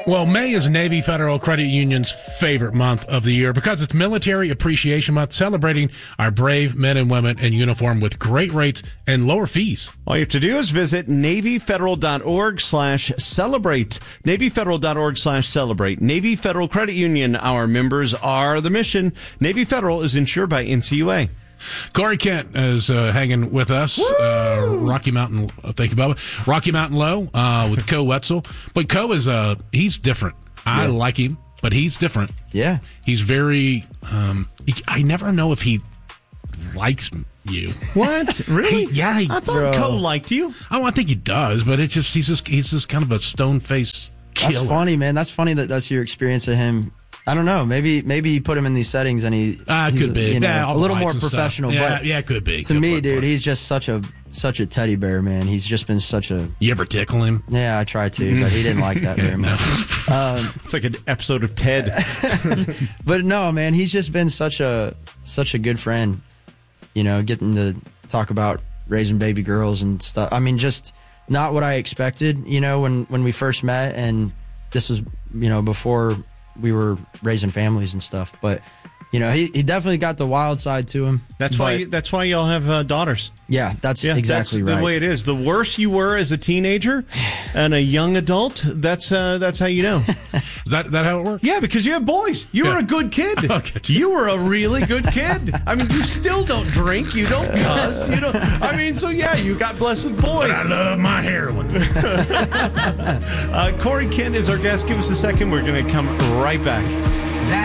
Well, May is Navy Federal Credit Union's favorite month of the year because it's Military Appreciation Month, celebrating our brave men and women in uniform with great rates and lower fees. All you have to do is visit NavyFederal.org/celebrate. NavyFederal.org/celebrate. Navy Federal Credit Union, our members are the mission. Navy Federal is insured by NCUA. Corey Kent is hanging with us. Rocky Mountain, thank you, Bubba. Rocky Mountain Low with Co Wetzel. But Co is he's different. I like him, but he's different. Yeah, he's very. I never know if he likes you. What? Really? Yeah. I thought Co liked you. Oh, I think he does, but it just he's just kind of a stone face killer. That's funny, man. That's funny that's your experience of him. I don't know. Maybe you put him in these settings and he's could be a little more professional. Yeah, but could be. To me, dude, he's just such a teddy bear, man. He's just been such a. You ever tickle him? Yeah, I tried to, but he didn't like that very much. It's like an episode of Ted. But no, man, he's just been such a good friend. You know, getting to talk about raising baby girls and stuff. I mean, just not what I expected. You know, when we first met, and this was before we were raising families and stuff, but he definitely got the wild side to him. That's why y'all have daughters. Yeah, that's exactly right. The way it is. The worse you were as a teenager and a young adult, that's how you know. Is that how it works? Yeah, because you have boys. You were a good kid. Okay. You were a really good kid. I mean, you still don't drink. You don't cuss. You don't. I mean, so yeah, you got blessed with boys. But I love my heroin. Corey Kent is our guest. Give us a second. We're going to come right back.